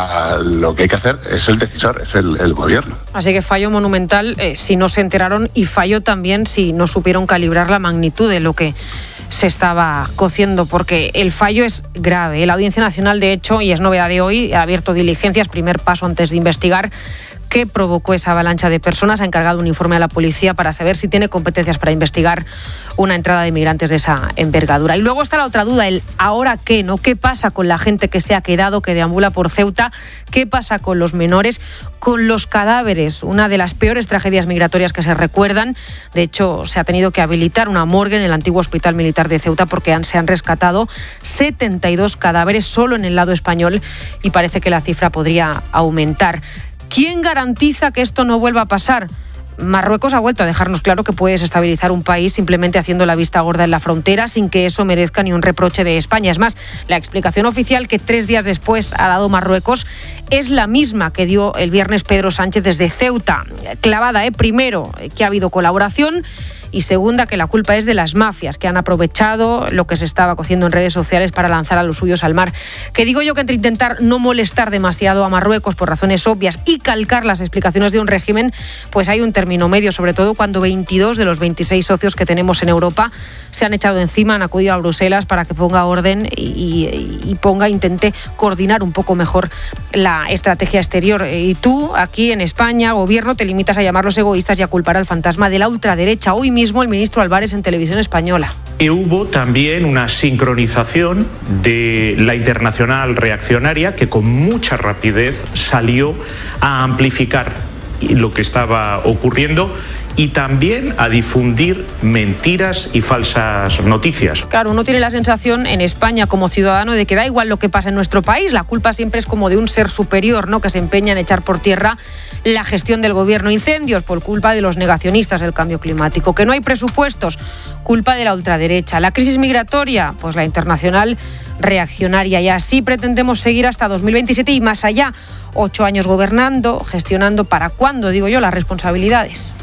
lo que hay que hacer es el decisor, es el gobierno. Así que fallo monumental si no se enteraron, y fallo también si no supieron calibrar la magnitud de lo que se estaba cociendo, porque el fallo es grave. La Audiencia Nacional, de hecho, y es novedad de hoy, ha abierto diligencias, primer paso antes de investigar qué provocó esa avalancha de personas. Ha encargado un informe a la policía para saber si tiene competencias para investigar una entrada de migrantes de esa envergadura. Y luego está la otra duda, el ¿ahora qué? ¿No? ¿Qué pasa con la gente que se ha quedado, que deambula por Ceuta? ¿Qué pasa con los menores? Con los cadáveres, una de las peores tragedias migratorias que se recuerdan. De hecho, se ha tenido que habilitar una morgue en el antiguo Hospital Militar de Ceuta porque se han rescatado 72 cadáveres solo en el lado español, y parece que la cifra podría aumentar. ¿Quién garantiza que esto no vuelva a pasar? Marruecos ha vuelto a dejarnos claro que puede desestabilizar un país simplemente haciendo la vista gorda en la frontera, sin que eso merezca ni un reproche de España. Es más, la explicación oficial que 3 días después ha dado Marruecos es la misma que dio el viernes Pedro Sánchez desde Ceuta. Clavada, primero, que ha habido colaboración, y segunda, que la culpa es de las mafias, que han aprovechado lo que se estaba cociendo en redes sociales para lanzar a los suyos al mar. Que digo yo que entre intentar no molestar demasiado a Marruecos por razones obvias y calcar las explicaciones de un régimen, pues hay un término medio, sobre todo cuando 22 de los 26 socios que tenemos en Europa se han echado encima, han acudido a Bruselas para que ponga orden y intente coordinar un poco mejor la estrategia exterior. Y tú, aquí en España, gobierno, te limitas a llamarlos egoístas y a culpar al fantasma de la ultraderecha. Hoy mismo el ministro Álvarez en Televisión Española. Hubo también una sincronización de la internacional reaccionaria que con mucha rapidez salió a amplificar lo que estaba ocurriendo y también a difundir mentiras y falsas noticias. Claro, uno tiene la sensación en España como ciudadano de que da igual lo que pasa en nuestro país, la culpa siempre es como de un ser superior, ¿no?, que se empeña en echar por tierra la gestión del gobierno. Incendios por culpa de los negacionistas del cambio climático. Que no hay presupuestos, culpa de la ultraderecha. La crisis migratoria, pues la internacional reaccionaria. Y así pretendemos seguir hasta 2027 y más allá. 8 años gobernando, gestionando. ¿Para cuándo, digo yo, las responsabilidades?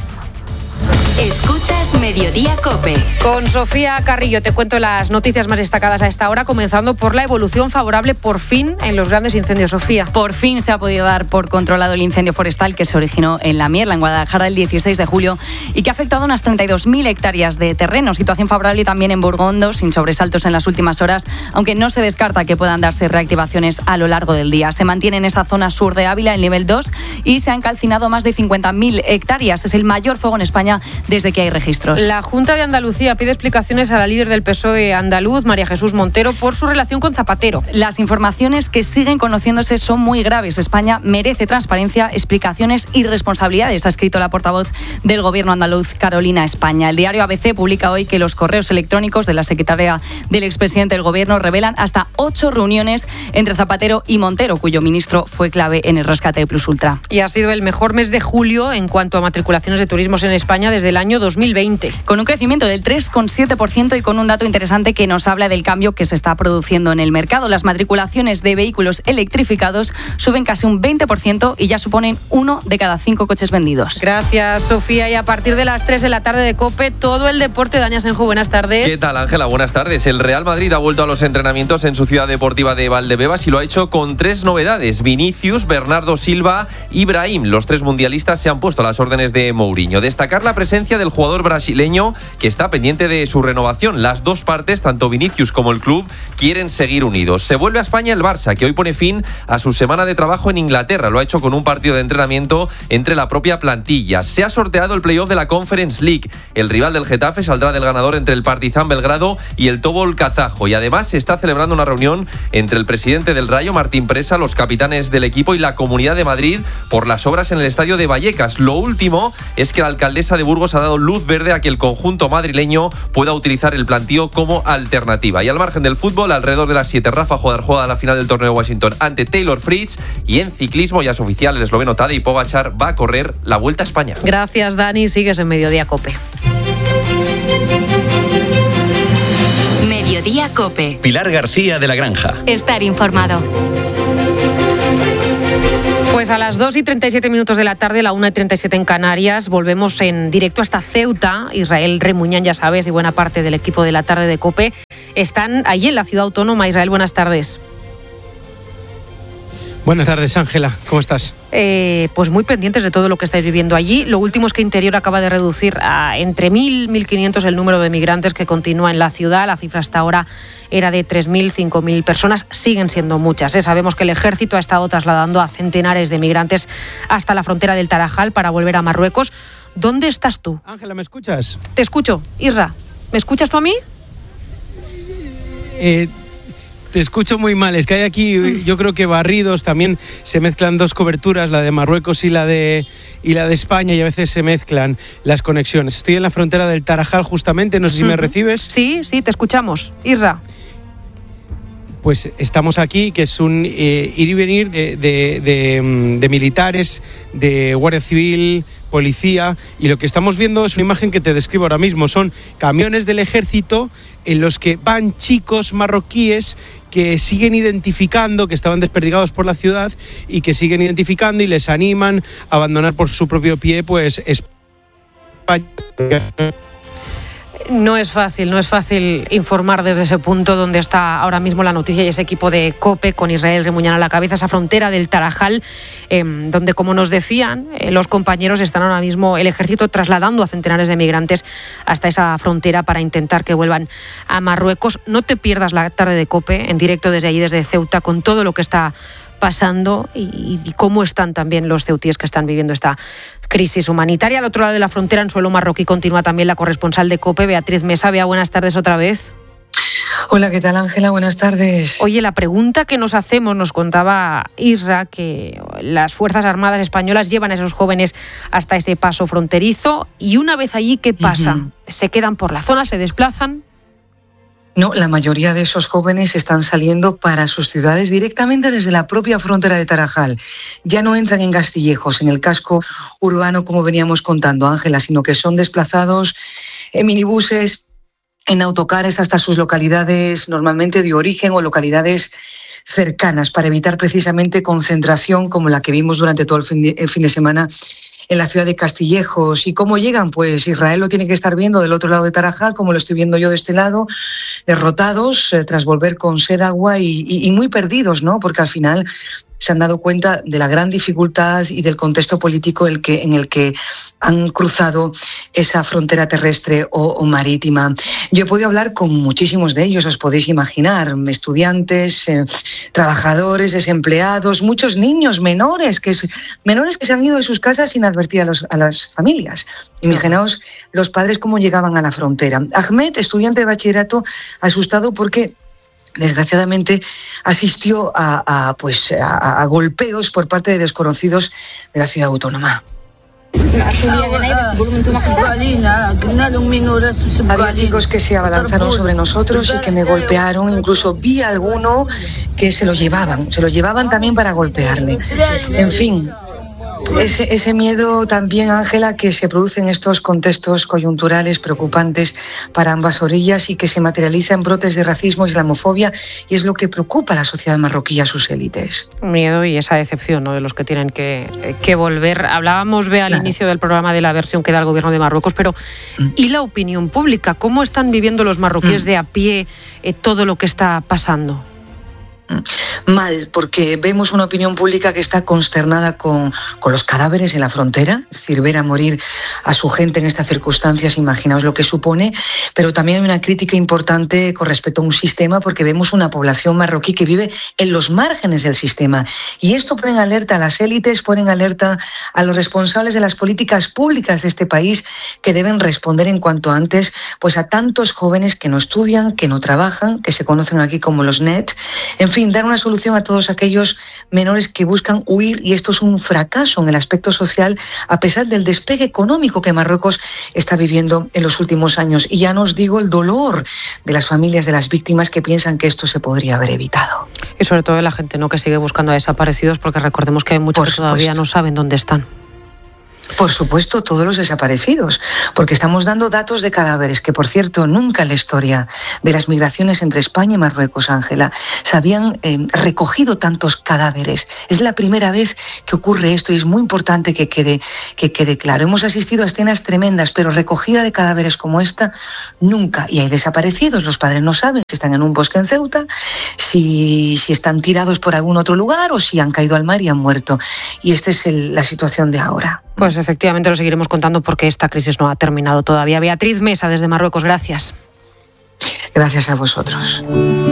Escuchas Mediodía COPE. Con Sofía Carrillo te cuento las noticias más destacadas a esta hora, comenzando por la evolución favorable por fin en los grandes incendios. Sofía. Por fin se ha podido dar por controlado el incendio forestal que se originó en La Mierla, en Guadalajara, el 16 de julio y que ha afectado a unas 32.000 hectáreas de terreno. Situación favorable también en Burgondo, sin sobresaltos en las últimas horas, aunque no se descarta que puedan darse reactivaciones a lo largo del día. Se mantiene en esa zona sur de Ávila el nivel 2 y se han calcinado más de 50.000 hectáreas. Es el mayor fuego en España desde que hay registros. La Junta de Andalucía pide explicaciones a la líder del PSOE andaluz, María Jesús Montero, por su relación con Zapatero. Las informaciones que siguen conociéndose son muy graves. España merece transparencia, explicaciones y responsabilidades, ha escrito la portavoz del Gobierno andaluz, Carolina España. El diario ABC publica hoy que los correos electrónicos de la secretaria del expresidente del Gobierno revelan hasta 8 reuniones entre Zapatero y Montero, cuyo ministro fue clave en el rescate de Plus Ultra. Y ha sido el mejor mes de julio en cuanto a matriculaciones de turismos en España desde el año 2020. Con un crecimiento del 3,7% y con un dato interesante que nos habla del cambio que se está produciendo en el mercado. Las matriculaciones de vehículos electrificados suben casi un 20% y ya suponen 1 de cada 5 coches vendidos. Gracias, Sofía. Y a partir de las 3 de la tarde de COPE, todo el deporte. Dani Asenjo, buenas tardes. ¿Qué tal, Ángela? Buenas tardes. El Real Madrid ha vuelto a los entrenamientos en su ciudad deportiva de Valdebebas y lo ha hecho con 3 novedades. Vinicius, Bernardo Silva y Brahim. Los 3 mundialistas se han puesto a las órdenes de Mourinho. Destacar la presencia del jugador brasileño que está pendiente de su renovación. Las dos partes, tanto Vinicius como el club, quieren seguir unidos. Se vuelve a España el Barça, que hoy pone fin a su semana de trabajo en Inglaterra. Lo ha hecho con un partido de entrenamiento entre la propia plantilla. Se ha sorteado el playoff de la Conference League. El rival del Getafe saldrá del ganador entre el Partizan Belgrado y el Tobol kazajo. Y además se está celebrando una reunión entre el presidente del Rayo, Martín Presa, los capitanes del equipo y la Comunidad de Madrid por las obras en el estadio de Vallecas. Lo último es que la alcaldesa de Burgos ha dado luz verde a que el conjunto madrileño pueda utilizar el plantío como alternativa. Y al margen del fútbol, alrededor de las 7, Rafa juega la final del torneo de Washington ante Taylor Fritz. Y en ciclismo ya es oficial, el esloveno Tadej Pogačar va a correr la Vuelta a España. Gracias, Dani. Sigues en Mediodía COPE. Mediodía COPE. Pilar García de la Granja. Estar informado. Pues a las 2:37 de la tarde, la 1:37 en Canarias, volvemos en directo hasta Ceuta. Israel Remuñán, ya sabes, y buena parte del equipo de la tarde de COPE están allí en la ciudad autónoma. Israel, buenas tardes. Buenas tardes, Ángela, ¿cómo estás? Pues muy pendientes de todo lo que estáis viviendo allí. Lo último es que Interior acaba de reducir a entre 1.000 y 1.500 el número de migrantes que continúa en la ciudad. La cifra hasta ahora era de 3.000, 5.000 personas. Siguen siendo muchas. Sabemos que el ejército ha estado trasladando a centenares de migrantes hasta la frontera del Tarajal para volver a Marruecos. ¿Dónde estás tú? Ángela, ¿me escuchas? Te escucho. Isra, ¿me escuchas tú a mí? Te escucho muy mal, es que hay aquí, yo creo que barridos, también se mezclan dos coberturas, la de Marruecos y la de España, y a veces se mezclan las conexiones. Estoy en la frontera del Tarajal justamente, no sé si me recibes. Sí, te escuchamos. Isra. Pues estamos aquí, que es un ir y venir de militares, de Guardia Civil, policía, y lo que estamos viendo es una imagen que te describo ahora mismo. Son camiones del ejército en los que van chicos marroquíes que siguen identificando, que estaban desperdigados por la ciudad y que siguen identificando y les animan a abandonar por su propio pie, pues, España. No es fácil informar desde ese punto donde está ahora mismo la noticia y ese equipo de COPE con Israel Remuñán a la cabeza, esa frontera del Tarajal, donde, como nos decían los compañeros, están ahora mismo el ejército trasladando a centenares de migrantes hasta esa frontera para intentar que vuelvan a Marruecos. No te pierdas la tarde de COPE en directo desde allí, desde Ceuta, con todo lo que está pasando y cómo están también los ceutíes que están viviendo esta crisis humanitaria. Al otro lado de la frontera, en suelo marroquí, continúa también la corresponsal de COPE, Beatriz Mesa. Bea, buenas tardes otra vez. Hola, ¿qué tal, Ángela? Buenas tardes. Oye, la pregunta que nos hacemos, nos contaba Isra, que las Fuerzas Armadas españolas llevan a esos jóvenes hasta ese paso fronterizo, y una vez allí, ¿qué pasa? ¿Se quedan por la zona, se desplazan? No, la mayoría de esos jóvenes están saliendo para sus ciudades directamente desde la propia frontera de Tarajal. Ya no entran en Castillejos, en el casco urbano, como veníamos contando, Ángela, sino que son desplazados en minibuses, en autocares hasta sus localidades normalmente de origen o localidades cercanas, para evitar precisamente concentración como la que vimos durante todo el fin de semana en la ciudad de Castillejos. ¿Y cómo llegan? Pues Israel lo tiene que estar viendo del otro lado de Tarajal, como lo estoy viendo yo de este lado, derrotados tras volver con sed, agua y muy perdidos, ¿no? Porque al final se han dado cuenta de la gran dificultad y del contexto político en el que han cruzado esa frontera terrestre o marítima. Yo he podido hablar con muchísimos de ellos, os podéis imaginar, estudiantes, trabajadores, desempleados, muchos niños menores que se han ido de sus casas sin advertir a las familias. Imaginaos los padres cómo llegaban a la frontera. Ahmed, estudiante de bachillerato, asustado porque desgraciadamente asistió a golpeos por parte de desconocidos de la ciudad autónoma. Había chicos que se abalanzaron sobre nosotros y que me golpearon, incluso vi a alguno que se lo llevaban también para golpearme. En fin, ese miedo también, Ángela, que se produce en estos contextos coyunturales preocupantes para ambas orillas y que se materializa en brotes de racismo, islamofobia, y es lo que preocupa a la sociedad marroquí y a sus élites. Miedo y esa decepción, ¿no?, de los que tienen que volver. Hablábamos, Bea, al inicio del programa de la versión que da el gobierno de Marruecos, pero ¿y la opinión pública? ¿Cómo están viviendo los marroquíes de a pie todo lo que está pasando? Mal, porque vemos una opinión pública que está consternada con los cadáveres en la frontera, es decir, ver a morir a su gente en estas circunstancias, imaginaos lo que supone, pero también hay una crítica importante con respecto a un sistema, porque vemos una población marroquí que vive en los márgenes del sistema, y esto pone en alerta a las élites, pone en alerta a los responsables de las políticas públicas de este país, que deben responder en cuanto antes pues a tantos jóvenes que no estudian, que no trabajan, que se conocen aquí como los NET, en fin, dar una solución a todos aquellos menores que buscan huir, y esto es un fracaso en el aspecto social a pesar del despegue económico que Marruecos está viviendo en los últimos años. Y ya no os digo el dolor de las familias de las víctimas que piensan que esto se podría haber evitado. Y sobre todo de la gente, ¿no?, que sigue buscando a desaparecidos, porque recordemos que hay muchos que todavía no saben dónde están. Por supuesto, todos los desaparecidos, porque estamos dando datos de cadáveres, que por cierto, nunca en la historia de las migraciones entre España y Marruecos, Ángela, se habían recogido tantos cadáveres. Es la primera vez que ocurre esto y es muy importante que quede claro. Hemos asistido a escenas tremendas, pero recogida de cadáveres como esta, nunca. Y hay desaparecidos, los padres no saben si están en un bosque en Ceuta, si están tirados por algún otro lugar o si han caído al mar y han muerto. Y esta es la situación de ahora. Pues efectivamente lo seguiremos contando porque esta crisis no ha terminado todavía. Beatriz Mesa, desde Marruecos, gracias. Gracias a vosotros.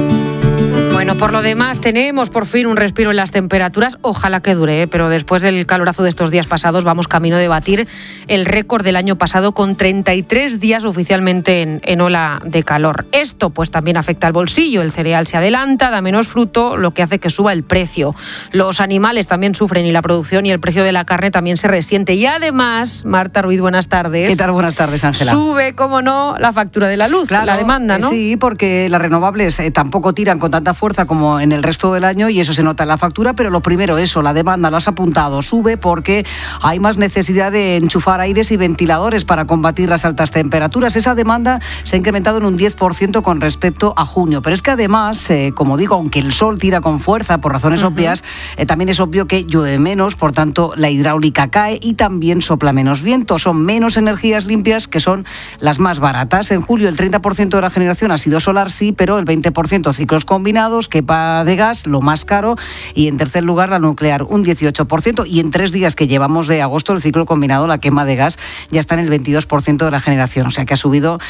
Bueno, por lo demás tenemos por fin un respiro en las temperaturas, ojalá que dure, pero después del calorazo de estos días pasados vamos camino de batir el récord del año pasado con 33 días oficialmente en ola de calor. Esto pues también afecta al bolsillo, el cereal se adelanta, da menos fruto, lo que hace que suba el precio. Los animales también sufren y la producción y el precio de la carne también se resiente. Y además, Marta Ruiz, buenas tardes. ¿Qué tal? Buenas tardes, Ángela. Sube, cómo no, la factura de la luz, claro, la demanda, ¿no? Sí, porque las renovables tampoco tiran con tanta fuerza como en el resto del año y eso se nota en la factura, pero lo primero eso, la demanda, lo has apuntado, sube porque hay más necesidad de enchufar aires y ventiladores para combatir las altas temperaturas. Esa demanda se ha incrementado en un 10% con respecto a junio, pero es que además, como digo, aunque el sol tira con fuerza por razones obvias, también es obvio que llueve menos, por tanto la hidráulica cae y también sopla menos viento. Son menos energías limpias que son las más baratas. En julio el 30% de la generación ha sido solar, sí, pero el 20% ciclos combinados, quepa de gas, lo más caro, y en tercer lugar la nuclear, un 18%, y en 3 días que llevamos de agosto el ciclo combinado, la quema de gas ya está en el 22% de la generación, o sea que ha subido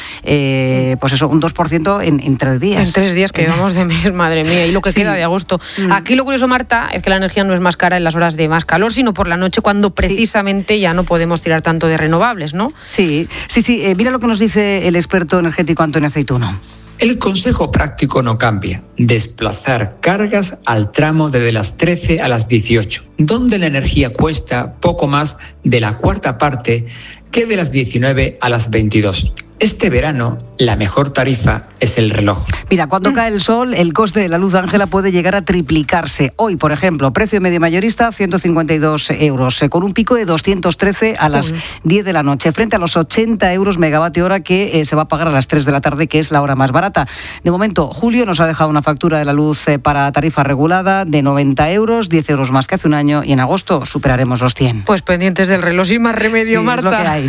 pues eso, un 2% en 3 días. En 3 días que llevamos de mes, madre mía, y lo que queda de agosto. Aquí lo curioso, Marta, es que la energía no es más cara en las horas de más calor, sino por la noche, cuando precisamente ya no podemos tirar tanto de renovables, ¿no? Sí. Mira lo que nos dice el experto energético Antonio Aceituno. El consejo práctico no cambia. Desplazar cargas al tramo desde las 13 a las 18, donde la energía cuesta poco más de la cuarta parte que de las 19 a las 22. Este verano, la mejor tarifa es el reloj. Mira, cuando cae el sol, el coste de la luz, Ángela, puede llegar a triplicarse. Hoy, por ejemplo, precio medio mayorista, 152 euros, con un pico de 213 a las 10 de la noche, frente a los 80 euros megavatio hora que se va a pagar a las 3 de la tarde, que es la hora más barata. De momento, julio nos ha dejado una factura de la luz para tarifa regulada de 90 euros, 10 euros más que hace un año, y en agosto superaremos los 100. Pues pendientes del reloj, sin más remedio, sí, Marta. Es lo que hay.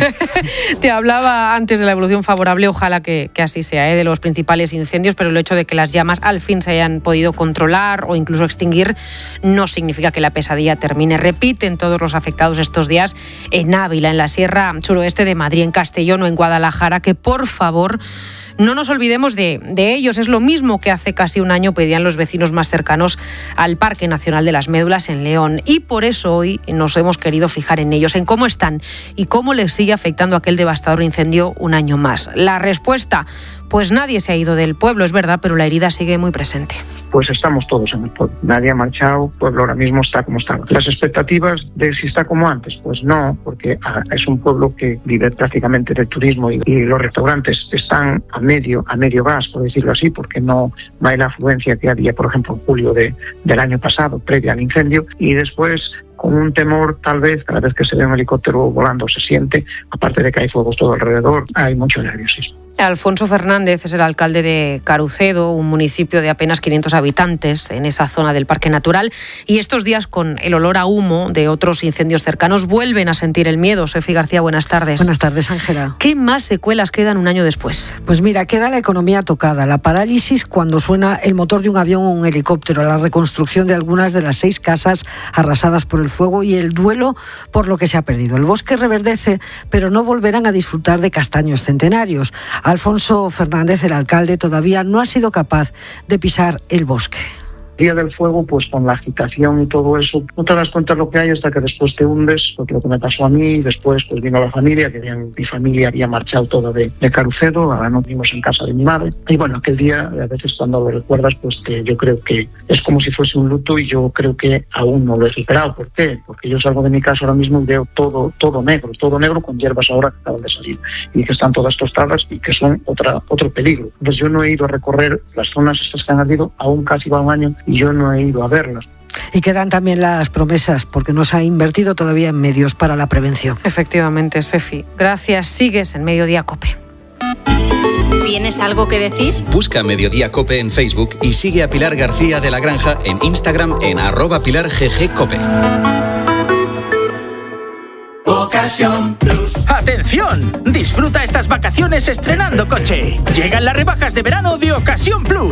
Te hablaba antes de la evolución favorable, ojalá que así sea, de los principales incendios, pero el hecho de que las llamas al fin se hayan podido controlar o incluso extinguir no significa que la pesadilla termine. Repiten todos los afectados estos días en Ávila, en la sierra suroeste de Madrid, en Castellón o en Guadalajara, que por favor no nos olvidemos de ellos. Es lo mismo que hace casi un año pedían los vecinos más cercanos al Parque Nacional de las Médulas en León. Y por eso hoy nos hemos querido fijar en ellos, en cómo están y cómo les sigue afectando aquel devastador incendio un año más. La respuesta, pues nadie se ha ido del pueblo, es verdad, pero la herida sigue muy presente. Pues estamos todos en el pueblo. Nadie ha marchado, el pueblo ahora mismo está como estaba. Las expectativas de si está como antes, pues no, porque es un pueblo que vive prácticamente del turismo y los restaurantes están a medio gas, por decirlo así, porque no hay la afluencia que había, por ejemplo, en julio del año pasado, previo al incendio, y después con un temor, tal vez, cada vez que se ve un helicóptero volando se siente, aparte de que hay fuegos todo alrededor, hay mucho nerviosismo. Alfonso Fernández es el alcalde de Carucedo, un municipio de apenas 500 habitantes en esa zona del Parque Natural, y estos días, con el olor a humo de otros incendios cercanos, vuelven a sentir el miedo. Sofi García, buenas tardes. Buenas tardes, Ángela. ¿Qué más secuelas quedan un año después? Pues mira, queda la economía tocada, la parálisis cuando suena el motor de un avión o un helicóptero, la reconstrucción de algunas de las 6 casas arrasadas por el fuego y el duelo por lo que se ha perdido. El bosque reverdece, pero no volverán a disfrutar de castaños centenarios. Alfonso Fernández, el alcalde, todavía no ha sido capaz de pisar el bosque. Día del fuego, pues con la agitación y todo eso, no te das cuenta de lo que hay hasta que después te hundes, porque lo que me pasó a mí, y después pues vino la familia, que mi familia había marchado toda de Carucedo, ahora nos vimos en casa de mi madre, y bueno, aquel día, a veces cuando lo recuerdas, pues que yo creo que es como si fuese un luto, y yo creo que aún no lo he superado. ¿Por qué? Porque yo salgo de mi casa ahora mismo y veo todo negro con hierbas ahora que acaban de salir, y que están todas tostadas y que son otro peligro. Entonces yo no he ido a recorrer las zonas estas que han ardido, aún casi va un año, y yo no he ido a verlas. Y quedan también las promesas, porque no se ha invertido todavía en medios para la prevención. Efectivamente, Sefi. Gracias. Sigues en Mediodía COPE. ¿Tienes algo que decir? Busca Mediodía Cope en Facebook y sigue a Pilar García de la Granja en Instagram en @PilarGGCope. Ocasión Plus. ¡Atención! Disfruta estas vacaciones estrenando coche. Llegan las rebajas de verano de Ocasión Plus.